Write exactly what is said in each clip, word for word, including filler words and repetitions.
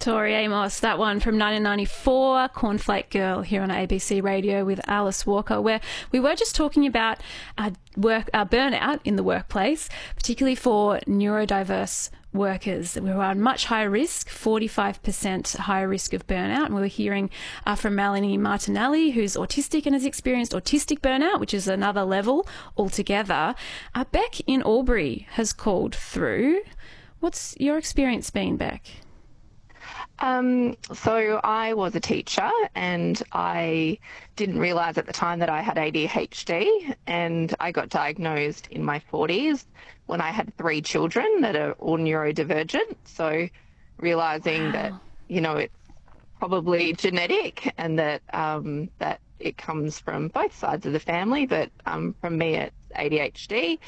Tori Amos, that one from nineteen ninety-four, Cornflake Girl, here on A B C Radio with Alice Walker, where we were just talking about uh, work uh, burnout in the workplace, particularly for neurodiverse workers who are at much higher risk, forty-five percent higher risk of burnout. And we were hearing uh, from Melanie Martinelli, who's autistic and has experienced autistic burnout, which is another level altogether. Uh, Beck in Albury has called through. What's your experience been, Beck? Um, so I was a teacher and I didn't realise at the time that I had A D H D, and I got diagnosed in my forties when I had three children that are all neurodivergent. So realising wow. that, you know, it's probably genetic and that um, that it comes from both sides of the family, but um, from me it's A D H D.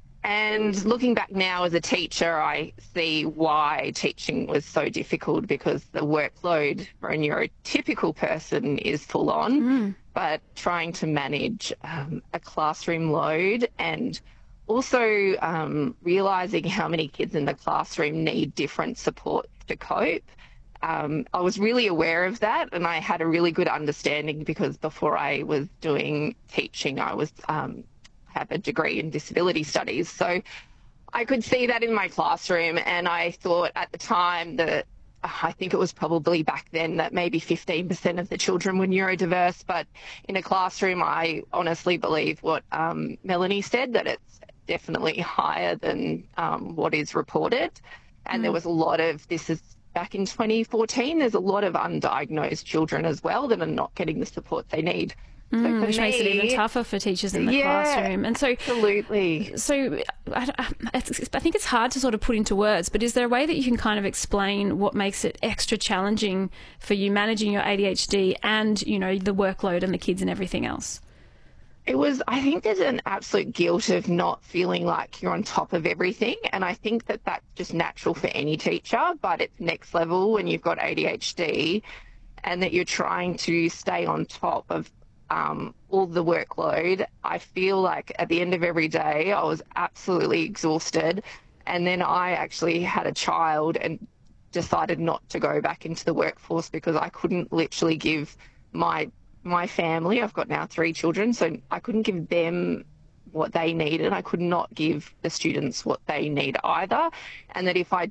And looking back now as a teacher, I see why teaching was so difficult, because the workload for a neurotypical person is full on, mm. but trying to manage um, a classroom load and also um, realising how many kids in the classroom need different support to cope. Um, I was really aware of that, and I had a really good understanding because before I was doing teaching, I was um, have a degree in disability studies. So I could see that in my classroom, and I thought at the time that I think it was probably back then that maybe fifteen percent of the children were neurodiverse, but in a classroom I honestly believe what um, Melanie said, that it's definitely higher than um, what is reported. And mm. there was a lot of, this is back in twenty fourteen, there's a lot of undiagnosed children as well that are not getting the support they need. Mm, so which me, makes it even tougher for teachers in the yeah, classroom. And so, absolutely. So I, I think it's hard to sort of put into words, but is there a way that you can kind of explain what makes it extra challenging for you managing your A D H D and, you know, the workload and the kids and everything else? It was, I think there's an absolute guilt of not feeling like you're on top of everything. And I think that that's just natural for any teacher, but it's next level when you've got A D H D and that you're trying to stay on top of um, all the workload. I feel like at the end of every day, I was absolutely exhausted. And then I actually had a child and decided not to go back into the workforce because I couldn't literally give my my family, I've got now three children, so I couldn't give them what they needed. I could not give the students what they need either. And that if I